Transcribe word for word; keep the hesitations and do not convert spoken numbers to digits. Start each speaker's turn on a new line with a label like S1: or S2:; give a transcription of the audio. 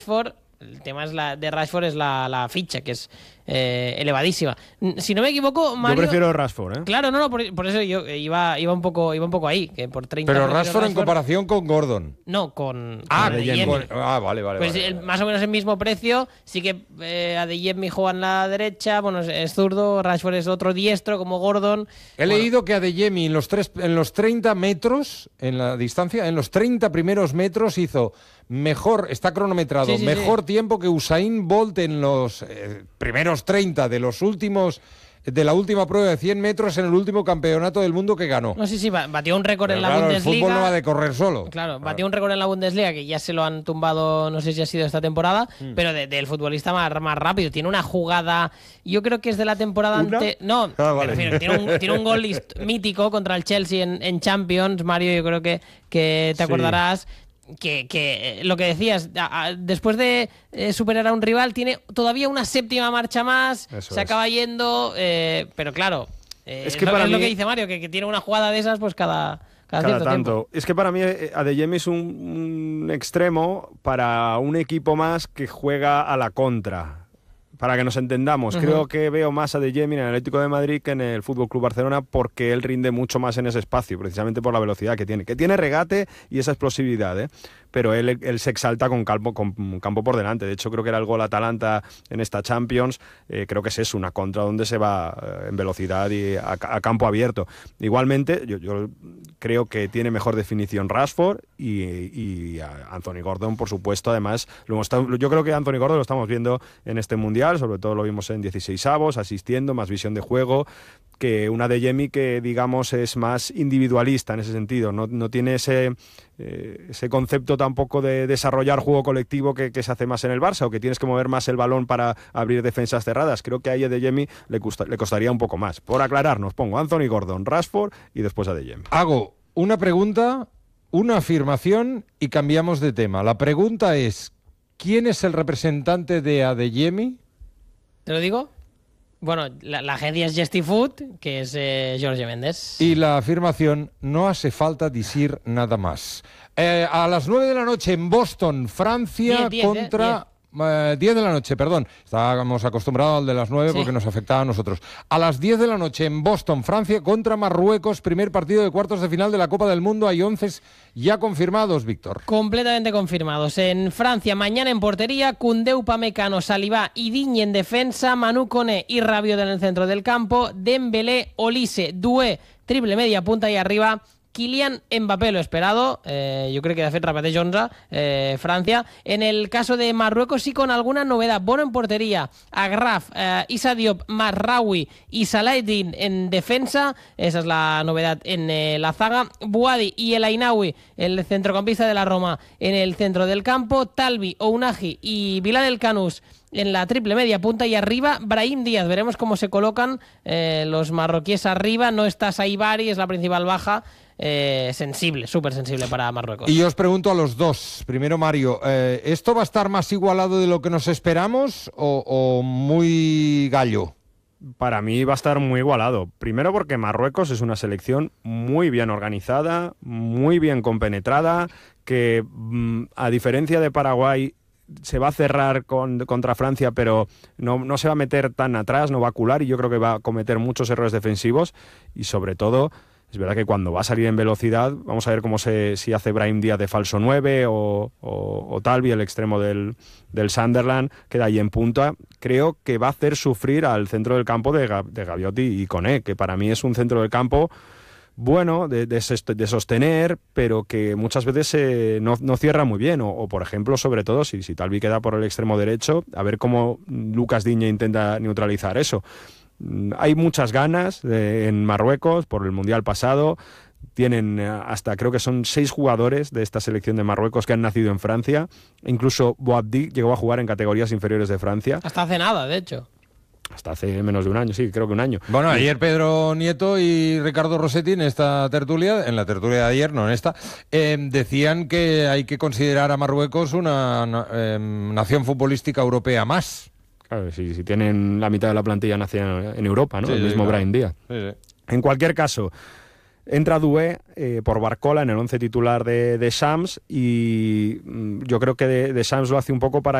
S1: Rashford, el tema es la, de Rashford es la, la ficha, que es eh, elevadísima. Si no me equivoco, Mario...
S2: Yo prefiero Rashford, ¿eh?
S1: Claro, no, no, por, por eso yo iba, iba, un poco, iba un poco ahí, que por treinta...
S3: Pero Rashford, Rashford en comparación con Gordon.
S1: No, con...
S3: Ah,
S1: con Adeyemi.
S3: Ah, vale, vale.
S1: Pues
S3: vale,
S1: el,
S3: vale.
S1: más o menos el mismo precio. Sí que eh, Adeyemi juega en la derecha, bueno, es, es zurdo, Rashford es otro diestro, como Gordon.
S3: He
S1: bueno.
S3: leído que Adeyemi en los, tres, en los treinta metros, en la distancia, en los treinta primeros metros hizo mejor, está cronometrado,
S1: sí, sí,
S3: mejor
S1: sí.
S3: tiempo que Usain Bolt en los eh, primeros treinta de los últimos, de la última prueba de cien metros en el último campeonato del mundo que ganó.
S1: No, sí, sí, batió un récord
S3: Pero
S1: en la
S3: claro,
S1: Bundesliga.
S3: el fútbol no va de correr solo.
S1: Claro, batió un récord en la Bundesliga que ya se lo han tumbado, no sé si ha sido esta temporada, mm. pero del de, de futbolista más, más rápido. Tiene una jugada, yo creo que es de la temporada ante... No,
S3: ah, vale.
S1: me refiero, tiene, un, tiene un gol mítico contra el Chelsea en, en Champions, Mario, yo creo que, que te acordarás. Sí. Que, que lo que decías, a, a, después de eh, superar a un rival, tiene todavía una séptima marcha más,
S2: Eso
S1: se
S2: es.
S1: acaba yendo, eh, pero claro, eh,
S2: es, que
S1: lo,
S2: para
S1: es
S2: mí...
S1: lo que dice Mario, que, que tiene una jugada de esas pues cada, cada,
S2: cada
S1: cierto
S2: tanto.
S1: tiempo.
S2: Es que para mí Adeyemi es un, un extremo para un equipo más que juega a la contra. Para que nos entendamos, uh-huh. creo que veo más a Adeyemi en el Atlético de Madrid que en el F C Barcelona porque él rinde mucho más en ese espacio, precisamente por la velocidad que tiene. Que tiene regate y esa explosividad, ¿eh? Pero él, él se exalta con campo, con campo por delante. De hecho, creo que era el gol Atalanta en esta Champions. Eh, creo que es eso, una contra donde se va eh, en velocidad y a, a campo abierto. Igualmente, yo, yo creo que tiene mejor definición Rashford y, y Anthony Gordon, por supuesto. Además, lo hemos estado, yo creo que Anthony Gordon lo estamos viendo en este Mundial, sobre todo lo vimos en dieciseisavos, asistiendo, más visión de juego, que una Adeyemi que, digamos, es más individualista en ese sentido, no, no tiene ese, eh, ese concepto tampoco de desarrollar juego colectivo que, que se hace más en el Barça, o que tienes que mover más el balón para abrir defensas cerradas. Creo que a Adeyemi le, custa, le costaría un poco más. Por aclararnos, pongo Anthony Gordon, Rashford y después Adeyemi.
S3: Hago una pregunta, una afirmación y cambiamos de tema. La pregunta es, ¿quién es el representante de Adeyemi?
S1: ¿Te lo digo? Bueno, la, la agencia es Gestifood, que es eh, Jorge Méndez.
S3: Y la afirmación, no hace falta decir nada más. Eh, a las nueve de la noche en Boston, Francia,
S1: diez, diez,
S3: contra...
S1: eh, diez.
S3: Uh, diez de la noche, perdón. Estábamos acostumbrados al de las nueve sí. porque nos afectaba a nosotros. A las diez de la noche en Boston, Francia, contra Marruecos, primer partido de cuartos de final de la Copa del Mundo. Hay once ya confirmados, Víctor.
S1: Completamente confirmados. En Francia, mañana en portería, Koundé, Upamecano, Saliba y Digne en defensa, Manu Koné y Rabiot en el centro del campo, Dembélé, Olise, Doué, triple media punta y arriba, Kylian Mbappé, lo esperado, eh, yo creo que de fet repeteix onze, eh, Francia. En el caso de Marruecos sí con alguna novedad. Bono en portería, Agraf, eh, Issa Diop, Marraoui y Salahdin en defensa, esa es la novedad en eh, la zaga. Bouhaddi y El Ainaoui, el centrocampista de la Roma, en el centro del campo. Talbi, Ounahi y Bilal El Kanous en la triple media punta y arriba Brahim Díaz. Veremos cómo se colocan eh, los marroquíes arriba. No está Saibari, es la principal baja. Eh, sensible, súper sensible para Marruecos.
S3: Y yo os pregunto a los dos. Primero, Mario, eh, ¿esto va a estar más igualado de lo que nos esperamos o, o muy gallo?
S2: Para mí va a estar muy igualado. Primero porque Marruecos es una selección muy bien organizada, muy bien compenetrada, que mmm, a diferencia de Paraguay se va a cerrar con, contra Francia, pero no, no se va a meter tan atrás, no va a cular, y yo creo que va a cometer muchos errores defensivos. Y sobre todo, es verdad que cuando va a salir en velocidad, vamos a ver cómo se, si hace Brahim Díaz de falso nueve o, o, o Talbi, el extremo del, del Sunderland, queda ahí en punta. Creo que va a hacer sufrir al centro del campo de, de Rabiot y Koné, que para mí es un centro del campo bueno, de, de, de sostener, pero que muchas veces eh, no, no cierra muy bien. O, o, por ejemplo, sobre todo, si, si Talbi queda por el extremo derecho, a ver cómo Lucas Digne intenta neutralizar eso. Hay muchas ganas de, en Marruecos por el Mundial pasado. Tienen hasta, creo que son seis jugadores de esta selección de Marruecos que han nacido en Francia. Incluso Bouhaddi llegó a jugar en categorías inferiores de Francia.
S1: Hasta hace nada, de hecho.
S2: Hasta hace menos de un año, sí, creo que un año.
S3: Bueno, ayer Pedro Nieto y Ricardo Rossetti en esta tertulia, en la tertulia de ayer, no en esta, eh, decían que hay que considerar a Marruecos una eh, nación futbolística europea más.
S2: Claro, si, si tienen la mitad de la plantilla nacida en Europa, ¿no?
S3: Sí,
S2: el
S3: sí,
S2: mismo
S3: claro.
S2: Brahim Díaz.
S3: Sí, sí.
S2: En cualquier caso, Entra Doué eh, por Barcola en el once titular de, de Shams y mm, yo creo que de, de Shams lo hace un poco para